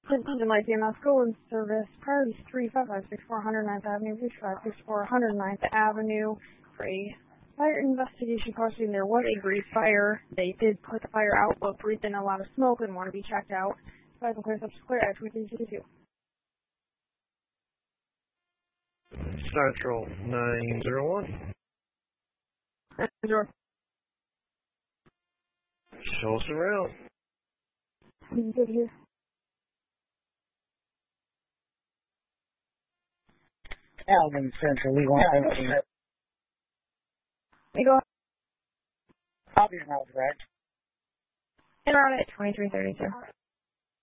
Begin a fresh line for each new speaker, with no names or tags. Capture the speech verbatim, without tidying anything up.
Clinton Light B M S Go in service. Priorities three five five six four one oh ninth Avenue, three five six four one oh ninth Avenue for a fire investigation posting. There was a brief fire. They did put the fire out, but breathed in a lot of smoke and want to be checked out. Five and clear, subject clear at two three two two.
Central nine zero one.
Zero.
Show us around.
Good here.
Alvin Central, we want to
We go.
I'll be around, right?
And around at twenty-three thirty-two.